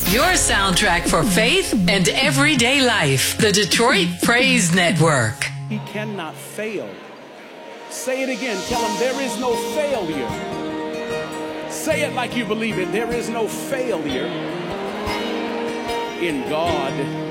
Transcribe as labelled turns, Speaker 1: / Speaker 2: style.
Speaker 1: Your soundtrack for faith and everyday life. The Detroit Praise Network.
Speaker 2: He cannot fail. Say it again. Tell him there is no failure. Say it like you believe it. There is no failure in God.